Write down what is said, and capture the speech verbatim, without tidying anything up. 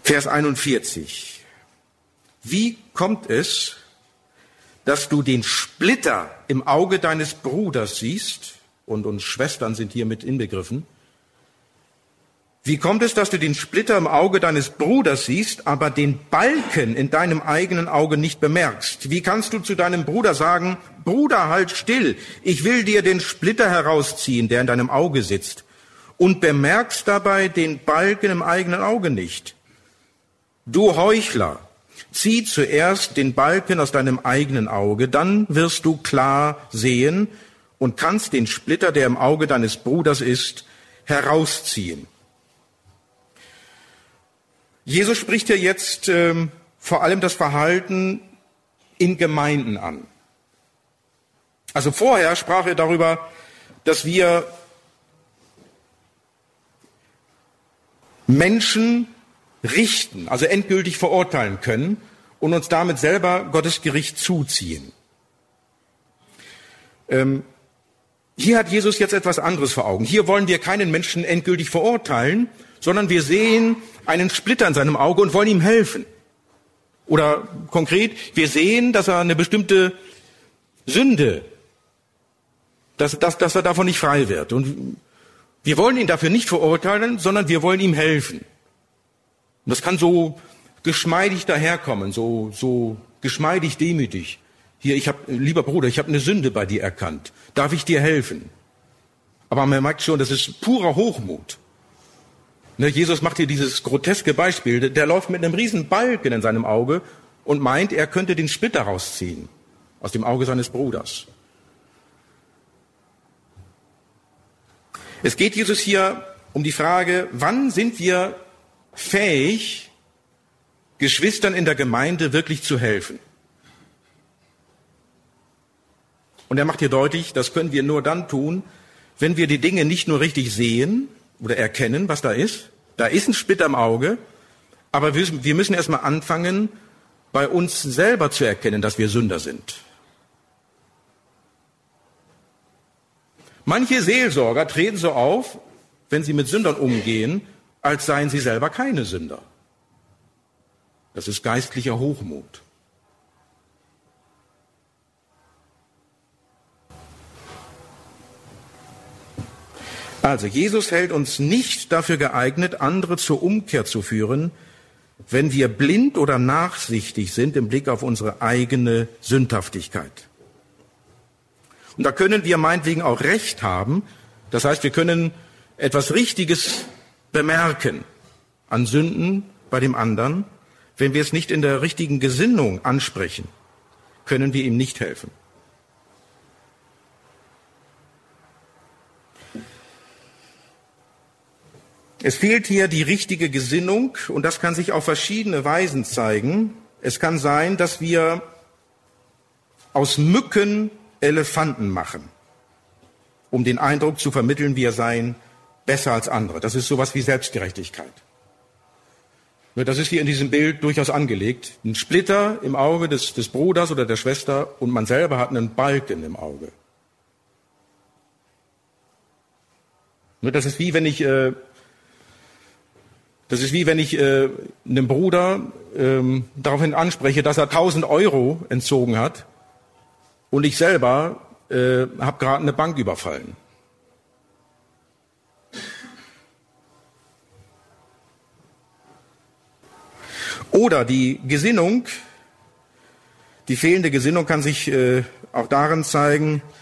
Vers einundvierzig. Wie kommt es, dass du den Splitter im Auge deines Bruders siehst, und uns Schwestern sind hier mit inbegriffen, wie kommt es, dass du den Splitter im Auge deines Bruders siehst, aber den Balken in deinem eigenen Auge nicht bemerkst? Wie kannst du zu deinem Bruder sagen, Bruder, halt still, ich will dir den Splitter herausziehen, der in deinem Auge sitzt, und bemerkst dabei den Balken im eigenen Auge nicht? Du Heuchler, zieh zuerst den Balken aus deinem eigenen Auge, dann wirst du klar sehen und kannst den Splitter, der im Auge deines Bruders ist, herausziehen. Jesus spricht hier jetzt ähm, vor allem das Verhalten in Gemeinden an. Also vorher sprach er darüber, dass wir Menschen richten, also endgültig verurteilen können und uns damit selber Gottes Gericht zuziehen. Ähm, hier hat Jesus jetzt etwas anderes vor Augen. Hier wollen wir keinen Menschen endgültig verurteilen, sondern wir sehen einen Splitter in seinem Auge und wollen ihm helfen. Oder konkret, wir sehen, dass er eine bestimmte Sünde, dass, dass, dass er davon nicht frei wird. Und wir wollen ihn dafür nicht verurteilen, sondern wir wollen ihm helfen. Und das kann so geschmeidig daherkommen, so, so geschmeidig demütig. Hier, ich habe, lieber Bruder, ich habe eine Sünde bei dir erkannt. Darf ich dir helfen? Aber man merkt schon, das ist purer Hochmut. Ne, Jesus macht hier dieses groteske Beispiel. Der, der läuft mit einem riesen Balken in seinem Auge und meint, er könnte den Splitter rausziehen aus dem Auge seines Bruders. Es geht Jesus hier um die Frage, wann sind wir fähig, Geschwistern in der Gemeinde wirklich zu helfen? Und er macht hier deutlich, das können wir nur dann tun, wenn wir die Dinge nicht nur richtig sehen oder erkennen, was da ist. Da ist ein Splitter im Auge, aber wir müssen erstmal anfangen, bei uns selber zu erkennen, dass wir Sünder sind. Manche Seelsorger treten so auf, wenn sie mit Sündern umgehen, als seien sie selber keine Sünder. Das ist geistlicher Hochmut. Also, Jesus hält uns nicht dafür geeignet, andere zur Umkehr zu führen, wenn wir blind oder nachsichtig sind im Blick auf unsere eigene Sündhaftigkeit. Und da können wir meinetwegen auch Recht haben. Das heißt, wir können etwas Richtiges bemerken an Sünden bei dem anderen. Wenn wir es nicht in der richtigen Gesinnung ansprechen, können wir ihm nicht helfen. Es fehlt hier die richtige Gesinnung und das kann sich auf verschiedene Weisen zeigen. Es kann sein, dass wir aus Mücken Elefanten machen, um den Eindruck zu vermitteln, wir seien besser als andere. Das ist sowas wie Selbstgerechtigkeit. Das ist hier in diesem Bild durchaus angelegt. Ein Splitter im Auge des, des Bruders oder der Schwester und man selber hat einen Balken im Auge. Das ist wie wenn ich, äh, das ist wie wenn ich äh, einem Bruder äh, daraufhin anspreche, dass er tausend Euro entzogen hat und ich selber äh, habe gerade eine Bank überfallen. Oder die Gesinnung, die fehlende Gesinnung kann sich äh, auch darin zeigen,